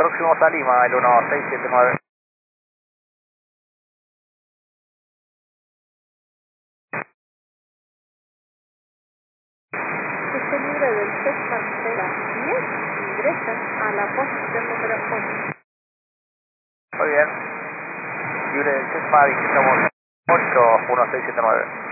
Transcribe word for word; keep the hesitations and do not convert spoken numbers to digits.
próximos a Lima, el uno seis siete nueve. Usted libre del Cessna diez, ingresa a la posición número once. Muy bien. Libre del Cessna, digitamos ocho uno seis siete nueve.